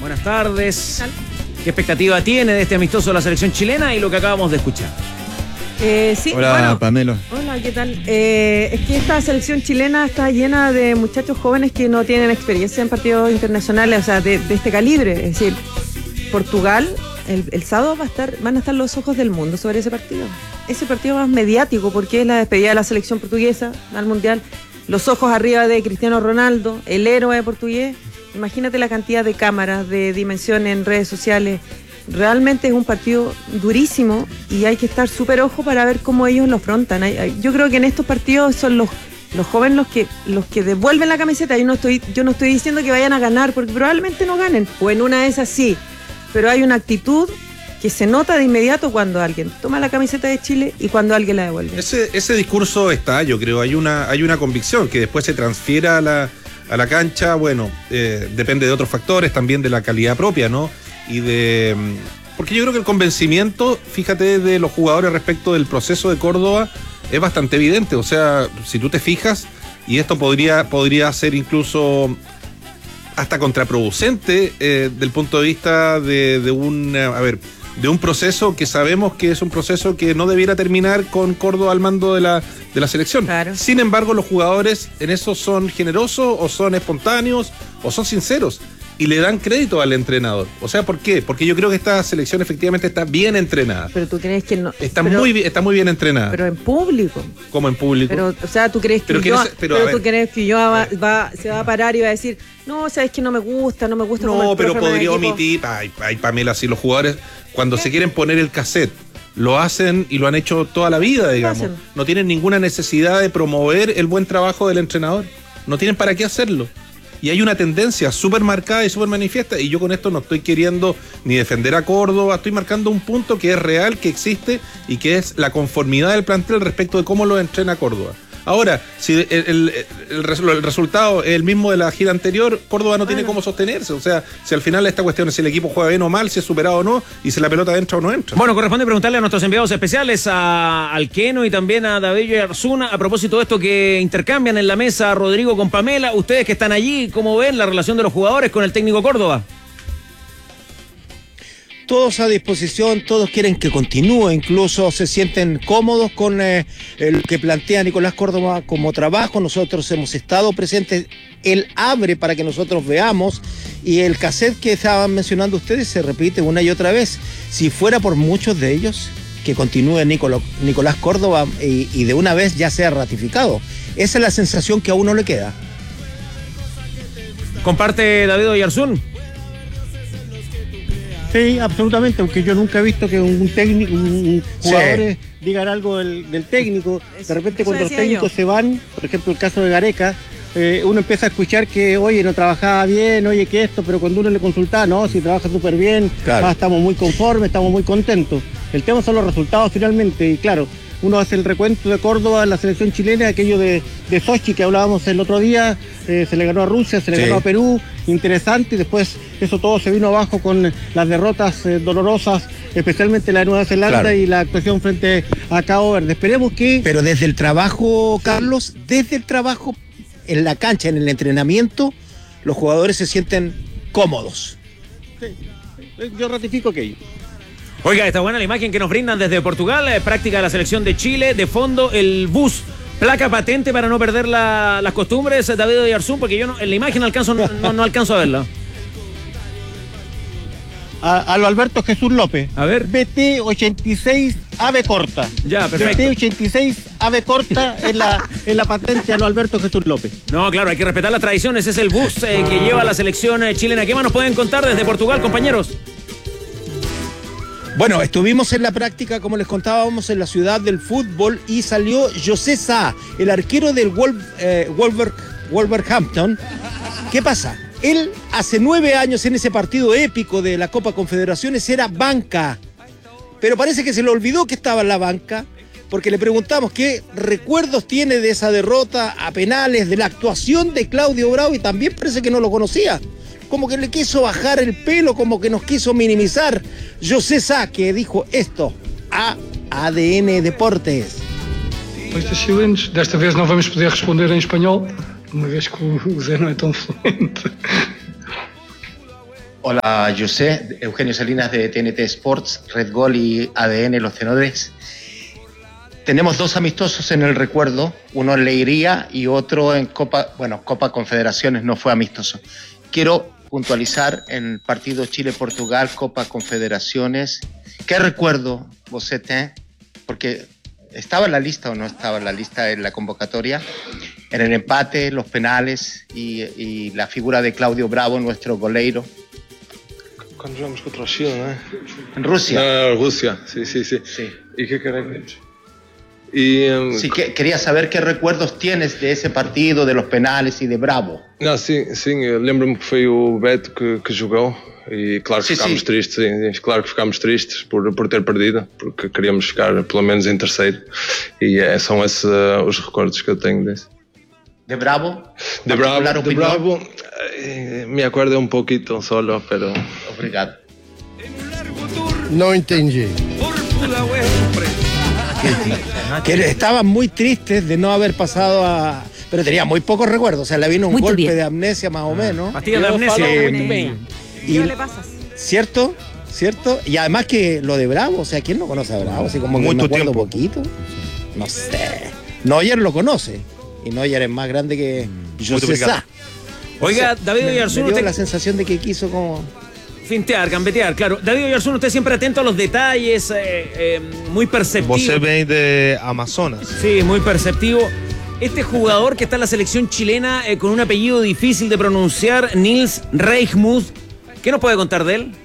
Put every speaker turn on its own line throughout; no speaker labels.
Buenas tardes. ¿Qué expectativa tiene de este amistoso de la selección chilena y lo que acabamos de escuchar?
Sí,
hola, bueno, Pamela.
Hola, ¿qué tal? Es que esta selección chilena está llena de muchachos jóvenes que no tienen experiencia en partidos internacionales, o sea, de este calibre. Es decir, Portugal, el sábado van a estar los ojos del mundo sobre ese partido. Ese partido más mediático porque es la despedida de la selección portuguesa al Mundial. Los ojos arriba de Cristiano Ronaldo, el héroe portugués. Imagínate la cantidad de cámaras, de dimensión en redes sociales. Realmente es un partido durísimo y hay que estar súper ojo para ver cómo ellos lo afrontan. Yo creo que en estos partidos son los jóvenes los que devuelven la camiseta. Yo no estoy diciendo que vayan a ganar, porque probablemente no ganen, o en una de esas sí, pero hay una actitud que se nota de inmediato cuando alguien toma la camiseta de Chile y cuando alguien la devuelve.
Ese discurso está, yo creo, hay una convicción que después se transfiera a la cancha. Bueno, depende de otros factores, también de la calidad propia, ¿no? Porque yo creo que el convencimiento, fíjate, de los jugadores respecto del proceso de Córdoba es bastante evidente. O sea, si tú te fijas, y esto podría ser incluso hasta contraproducente del punto de vista de un proceso que sabemos que es un proceso que no debiera terminar con Córdoba al mando de la selección.
Claro.
Sin embargo, los jugadores en eso son generosos, o son espontáneos, o son sinceros, y le dan crédito al entrenador. O sea, ¿por qué? Porque yo creo que esta selección efectivamente está bien entrenada.
Pero tú crees que no.
Está muy bien entrenada.
Pero en público.
¿Cómo en público?
Pero, o sea, ¿tú crees que tú crees que se va a parar y va a decir, no, sabes que no me gusta?
No, pero podría omitir. Ay, Pamela, si los jugadores, cuando se quieren poner el cassette, lo hacen y lo han hecho toda la vida, digamos. No tienen ninguna necesidad de promover el buen trabajo del entrenador. No tienen para qué hacerlo. Y hay una tendencia súper marcada y súper manifiesta, y yo con esto no estoy queriendo ni defender a Córdoba, estoy marcando un punto que es real, que existe, y que es la conformidad del plantel respecto de cómo lo entrena Córdoba. Ahora, si el resultado es el mismo de la gira anterior, Córdoba no tiene cómo sostenerse. O sea, si al final esta cuestión es si el equipo juega bien o mal, si es superado o no, y si la pelota entra o no entra.
Bueno, corresponde preguntarle a nuestros enviados especiales, al Keno y también a David y Arzuna, a propósito de esto que intercambian en la mesa Rodrigo con Pamela. Ustedes que están allí, ¿cómo ven la relación de los jugadores con el técnico Córdoba?
Todos a disposición, todos quieren que continúe, incluso se sienten cómodos con el que plantea Nicolás Córdoba como trabajo. Nosotros hemos estado presentes, él abre para que nosotros veamos, y el cassette que estaban mencionando ustedes se repite una y otra vez. Si fuera por muchos de ellos, que continúe Nicolás Córdoba y de una vez ya sea ratificado. Esa es la sensación que a uno le queda.
¿Comparte David Oyarzún?
Sí, absolutamente, aunque yo nunca he visto que un jugador digan algo del técnico. De repente cuando los técnicos se van, por ejemplo el caso de Gareca, uno empieza a escuchar que, oye, no trabajaba bien, oye, que esto, pero cuando uno le consulta, no, si trabaja súper bien, claro, estamos muy conformes, estamos muy contentos. El tema son los resultados finalmente, y claro, uno hace el recuento de Córdoba en la selección chilena, aquello de Sochi que hablábamos el otro día, se le ganó a Rusia, se le ganó a Perú, interesante, y después eso todo se vino abajo con las derrotas dolorosas, especialmente la de Nueva Zelanda, claro, y la actuación frente a Cabo Verde. Esperemos que...
Pero desde el trabajo, Carlos, desde el trabajo en la cancha, en el entrenamiento, los jugadores se sienten cómodos.
Sí, yo ratifico aquello.
Oiga, está buena la imagen que nos brindan desde Portugal, práctica de la selección de Chile, de fondo el bus, placa patente para no perder las costumbres, David Oyarzún, porque yo en la imagen no alcanzo a verla.
A lo Alberto Jesús López.
A ver.
BT86 ave corta.
Ya, perfecto.
BT86 ave corta en la patente a lo Alberto Jesús López.
No, claro, hay que respetar las tradiciones. Es el bus que lleva la selección chilena. ¿Qué más nos pueden contar desde Portugal, compañeros?
Bueno, estuvimos en la práctica, como les contábamos, en la ciudad del fútbol, y salió José Sá, el arquero del Wolverhampton. ¿Qué pasa? Él hace 9 años en ese partido épico de la Copa Confederaciones era banca, pero parece que se le olvidó que estaba en la banca, porque le preguntamos qué recuerdos tiene de esa derrota a penales, de la actuación de Claudio Bravo, y también parece que no lo conocía. Como que le quiso bajar el pelo, como que nos quiso minimizar. José Sá, que dijo esto a ADN Deportes.
Depois de silêncios, desta vez não vamos poder responder em espanhol, uma vez que o Zé não é tão fluente.
Hola, José, Eugenio Salinas de TNT Sports, Red Gol y ADN Los Tenores. Tenemos 2 amistosos en el recuerdo, uno en Leiría y otro en Copa Confederaciones, no fue amistoso. Quiero puntualizar en el partido Chile-Portugal, Copa Confederaciones. ¿Qué recuerdo vos tenés? Porque ¿estaba en la lista o no estaba en la lista en la convocatoria? En el empate, los penales y la figura de Claudio Bravo, nuestro goleiro.
Cuando jugamos contra Chile, ¿no?
En Rusia.
No, Rusia, sí. ¿Y qué querés?
Sí, quería saber qué recuerdos tienes de ese partido, de los penales y de Bravo.
Não, sim, lembro-me que foi o Beto que jogou e claro que ficámos tristes, sim, claro que ficámos tristes por ter perdido, porque queríamos ficar pelo menos em terceiro e são esses os recordos que eu tenho desse.
¿De Bravo?
De Bravo, me acuerdo un poquito solo, pero...
Obrigado.
No entendí.
Que estaban muy tristes de no haber pasado a... Pero tenía muy pocos recuerdos, o sea, le vino un golpe de amnesia más o menos.
Pastillas de amnesia.
¿Y qué le pasas?
¿Cierto? Y además que lo de Bravo, o sea, ¿quién no conoce a Bravo? Así como que me acuerdo poquito. No sé. Neuer lo conoce. Y Neuer es más grande que José Sá.
Oiga, David Oyarzún,
me dio la sensación de que quiso como...
fintear, gambetear, claro. David Oyarzún, usted siempre atento a los detalles, muy perceptivo.
Você vem de Amazonas.
Sí, muy perceptivo. Este jugador que está en la selección chilena con un apellido difícil de pronunciar, Nils Reichmuth, ¿qué nos puede contar de él?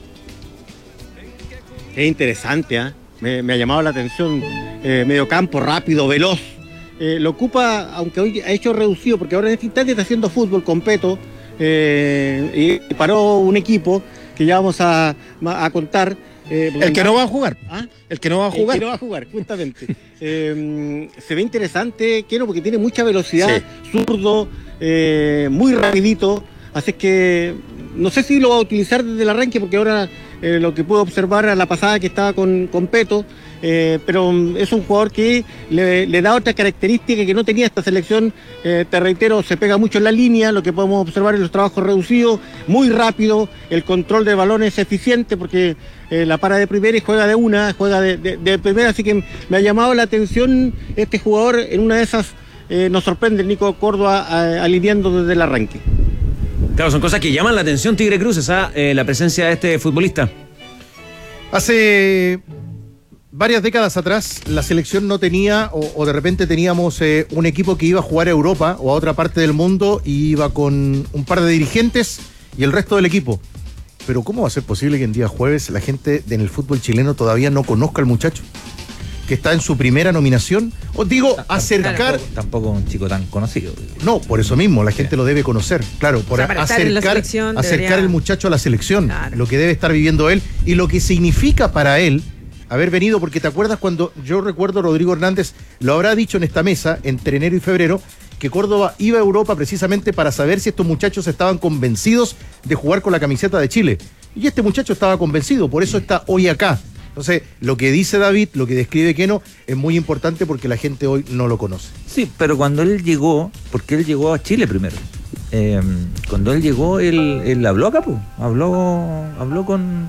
Es interesante, ¿eh? Me ha llamado la atención. Medio campo, rápido, veloz. Lo ocupa, aunque hoy ha hecho reducido, porque ahora en este instante está haciendo fútbol con Peto, y paró un equipo que ya vamos a contar.
El que no va a jugar.
¿Ah?
El que no va a jugar.
El que no va a jugar, justamente. Se ve interesante, Keno, porque tiene mucha velocidad, zurdo, muy rapidito. Así que no sé si lo va a utilizar desde el arranque, porque ahora lo que puedo observar a la pasada que estaba con Peto, pero es un jugador que le da otra característica que no tenía esta selección. Te reitero, se pega mucho en la línea, lo que podemos observar en los trabajos reducidos, muy rápido, el control de balón es eficiente porque la para de primera y juega de primera, así que me ha llamado la atención este jugador. En una de esas nos sorprende el Nico Córdoba alineando desde el arranque.
Claro, son cosas que llaman la atención, Tigre Cruces, la presencia de este futbolista.
Hace varias décadas atrás la selección no tenía, o de repente teníamos un equipo que iba a jugar a Europa o a otra parte del mundo y iba con un par de dirigentes y el resto del equipo. Pero ¿cómo va a ser posible que en día jueves la gente en el fútbol chileno todavía no conozca al muchacho que está en su primera nominación? Os digo, acercar...
Tampoco un chico tan conocido.
No, por eso mismo, la gente lo debe conocer. Claro, por acercar el muchacho a la selección, claro. Lo que debe estar viviendo él y lo que significa para él haber venido, porque te acuerdas cuando, yo recuerdo, Rodrigo Hernández lo habrá dicho en esta mesa, entre enero y febrero, que Córdoba iba a Europa precisamente para saber si estos muchachos estaban convencidos de jugar con la camiseta de Chile. Y este muchacho estaba convencido, por eso está hoy acá. Entonces, lo que dice David, lo que describe Keno, es muy importante porque la gente hoy no lo conoce.
Sí, pero cuando él llegó, porque él llegó a Chile primero, cuando él llegó, él habló acá, pues, habló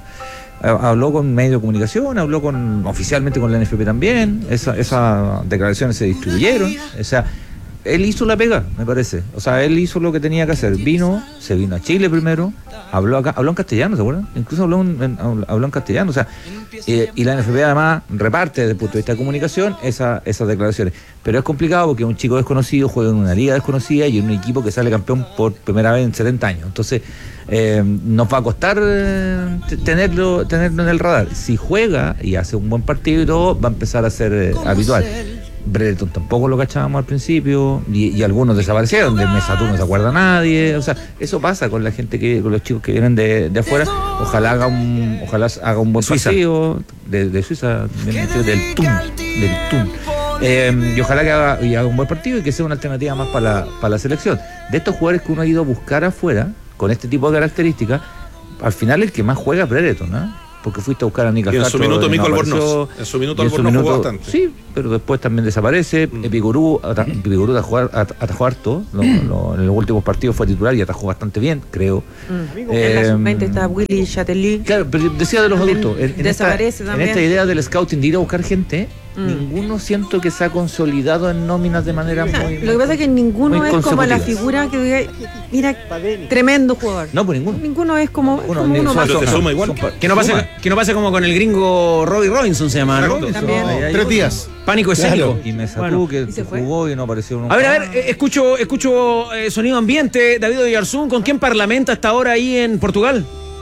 con medios de comunicación, habló oficialmente con la NFP también, esas declaraciones se distribuyeron, o sea, él hizo la pega, me parece. O sea, él hizo lo que tenía que hacer. Se vino a Chile primero, habló acá, habló en castellano, ¿se acuerdan? Incluso habló en castellano. O sea, y la NFP además reparte desde el punto de vista de comunicación esas declaraciones. Pero es complicado porque un chico desconocido juega en una liga desconocida y en un equipo que sale campeón por primera vez en 70 años. Entonces, nos va a costar tenerlo en el radar. Si juega y hace un buen partido y todo, va a empezar a ser habitual. Brereton tampoco lo cachábamos al principio y algunos desaparecieron, de Mesa Tú no se acuerda nadie. O sea, eso pasa con la gente con los chicos que vienen de afuera. Ojalá haga un buen partido de Suiza, del TUN. Y ojalá que haga un buen partido y que sea una alternativa más para la selección. De estos jugadores que uno ha ido a buscar afuera con este tipo de características, al final el que más juega es Brereton, ¿no? porque fuiste a buscar a Nica
Y en
Castro.
su minuto
no
Mico
apareció.
Albornoz. En su minuto Albornoz jugó bastante.
Sí, pero después también desaparece. Epicurú atajó harto. En los últimos partidos fue titular y atajó bastante bien, creo.
En la sub-20 está Willy Chatelí.
Claro, pero decía de los adultos.
Desaparece también.
En esta idea del scouting de ir a buscar gente, ninguno siento que se ha consolidado en nóminas de manera muy.
Lo que pasa es que ninguno es como la
consecutiva.
figura que diga, mira, tremendo jugador.
No, pues ninguno.
Ninguno es como uno más.
Pero te suma igual.
Que no pase como con el gringo Robbie Robinson se llama, ¿no?
También.
3 días.
Pánico escénico.
Y me sacó
Bueno.
que
¿Y se fue?
jugó y no apareció nunca.
A ver, escucho sonido ambiente. David Oyarzún, ¿con quién parlamenta hasta ahora ahí en Portugal?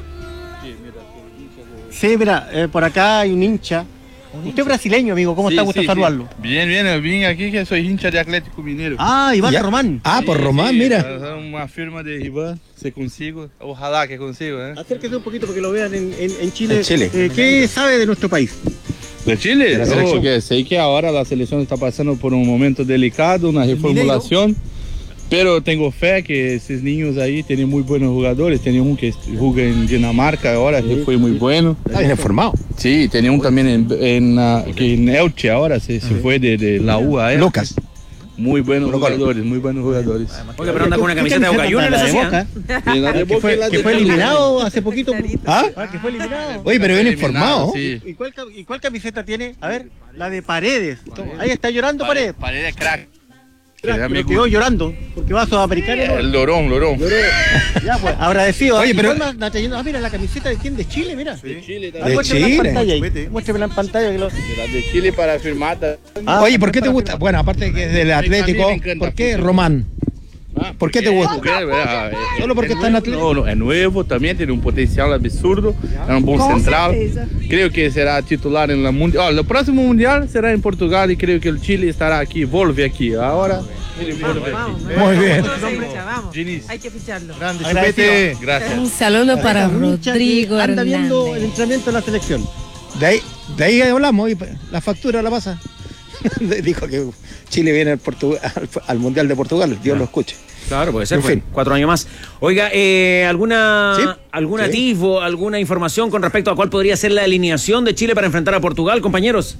Sí, mira, por acá hay un hincha. Usted es brasileño, amigo, ¿cómo está? Gusto saludarlo.
Bien, eu vim aqui que soy hincha de Atlético Mineiro.
Ah, Iván Román.
Ah, por Román, mira.
Uma firma de Iván, se consigo. Ojalá que consigo, ¿eh?
Acérquese un poquito para que lo vean en Chile.
En Chile.
¿Qué sabe de nuestro país?
De Chile?
selección.
Que sei que ahora la selección está pasando por un momento delicado, una reformulación. Pero tengo fe que esos niños ahí tienen muy buenos jugadores. Tenía un que juega en Dinamarca ahora, que fue muy bueno.
Está bien formado.
Sí, tenía un también que en Elche ahora se fue de la U a Elche.
Lucas.
Muy buenos jugadores, muy buenos jugadores.
Oye, pero anda con una camiseta de Boca Juniors,
de Boca, que fue eliminado hace poquito.
¿Ah?
Que fue eliminado.
Oye, pero bien informado.
Sí.
¿Y cuál camiseta tiene? A ver, la de Paredes. Ahí está llorando Paredes.
Paredes crack.
Pero quedó llorando porque va a Sudamericana.
El Lorón.
Ya, pues, agradecido.
Oye, pero-
mira la camiseta de quién, de Chile, mira.
De Chile
De
también.
Muéstrame
Chile.
en pantalla ahí. Muéstrame en pantalla.
La de Chile para firmar.
Oye, ¿por qué te gusta? Bueno, aparte que es del Atlético,
me encanta
¿por qué
fútbol.
Román? ¿Por qué te gusta? Solo porque está en Atlético.
No, es nuevo también, tiene un potencial absurdo, es un buen
Con
central.
certeza.
Creo que será titular en la mundial. El próximo mundial será en Portugal y creo que el Chile estará aquí, vuelve aquí. Ahora,
Vamos.
Muy bien.
Vamos.
Ginis.
Hay que ficharlo.
Grande,
Agradecido.
Chupete.
Gracias.
Un saludo para
Un hincha que
Rodrigo
anda viendo el
Hernández.
entrenamiento de la selección.
De ahí hablamos, y la factura la pasa. Dijo que Chile viene al Mundial de Portugal, Dios lo escuche.
Claro, puede ser.
En fin.
4 años más. Oiga, ¿algún
Sí.
atisbo, alguna información con respecto a cuál podría ser la alineación de Chile para enfrentar a Portugal, compañeros?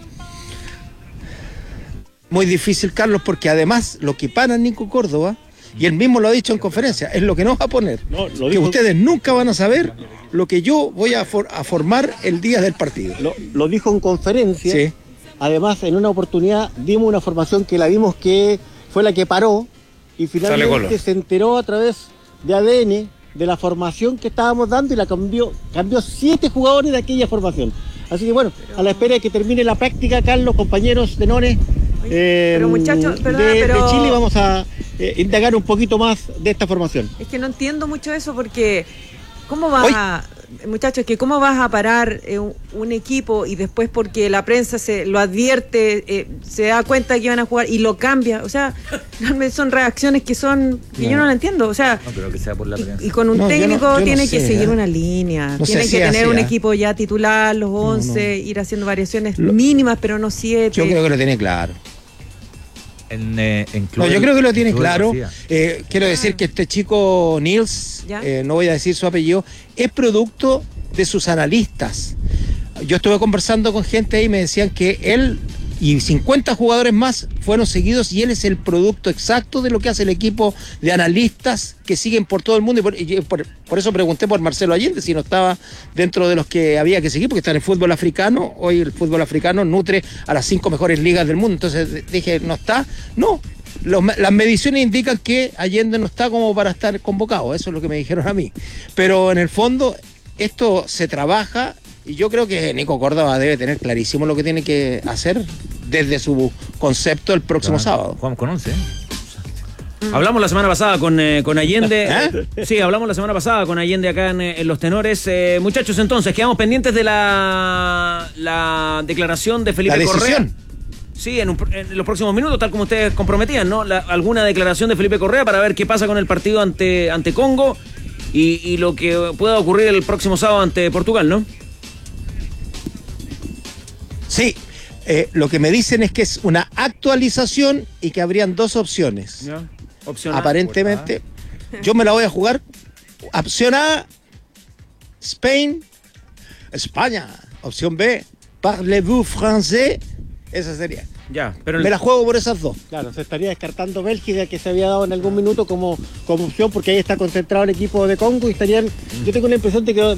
Muy difícil, Carlos, porque además lo que para Nico Córdoba, y él mismo lo ha dicho en conferencia, es lo que nos va a poner.
No, lo
que
dijo-
ustedes nunca van a saber lo que yo voy a formar el día del partido.
Lo dijo en conferencia.
Sí.
Además, en una oportunidad dimos una formación que la vimos que fue la que paró y finalmente se enteró a través de ADN de la formación que estábamos dando y la cambió 7 jugadores de aquella formación. Así que bueno, a la espera de que termine la práctica, Carlos, compañeros de None,
pero muchachos, perdona,
de
pero-
Chile, vamos a indagar un poquito más de esta formación.
Es que no entiendo mucho eso porque ¿cómo vas a, muchachos, que cómo vas a parar un equipo y después porque la prensa se lo advierte, se da cuenta que van a jugar y lo cambia? O sea, realmente son reacciones que yo no lo entiendo. O sea,
No creo que sea por la prensa.
y con un
No, yo
técnico
no
tiene
sé,
que seguir una línea,
No sé
tiene
si
que
es
tener
así,
un
¿eh?
equipo ya titular, los 11, ir haciendo variaciones mínimas, pero no 7.
Yo creo que lo tiene claro.
En
No, yo creo que lo tiene
Club
claro.
García.
Quiero decir que este chico Nils,
¿Ya?
no voy a decir su apellido, es producto de sus analistas. Yo estuve conversando con gente ahí y me decían que él y 50 jugadores más fueron seguidos y él es el producto exacto de lo que hace el equipo de analistas que siguen por todo el mundo. Y por eso pregunté por Marcelo Allende si no estaba dentro de los que había que seguir, porque está en el fútbol africano. Hoy el fútbol africano nutre a las 5 mejores ligas del mundo. Entonces dije, ¿no está? No. Las mediciones indican que Allende no está como para estar convocado. Eso es lo que me dijeron a mí. Pero en el fondo esto se trabaja. Y yo creo que Nico Córdoba debe tener clarísimo lo que tiene que hacer desde su concepto el próximo sábado.
Jugamos con 11.
Hablamos la semana pasada con Allende. Sí, hablamos la semana pasada con Allende acá en Los Tenores. Muchachos, entonces, quedamos pendientes de la declaración de Felipe Correa. Sí, en los próximos minutos, tal como ustedes comprometían, ¿no? Alguna declaración de Felipe Correa para ver qué pasa con el partido ante Congo y lo que pueda ocurrir el próximo sábado ante Portugal, ¿no?
Sí, lo que me dicen es que es una actualización y que habrían 2 opciones.
Ya. Opción A.
Aparentemente, yo me la voy a jugar. Opción A, Spain. España. Opción B, parlez-vous français. Esa sería.
Ya, pero
me la juego por esas dos.
Claro, se estaría descartando Bélgica, que se había dado en algún minuto como opción, porque ahí está concentrado el equipo de Congo y estarían. Yo tengo la impresión de que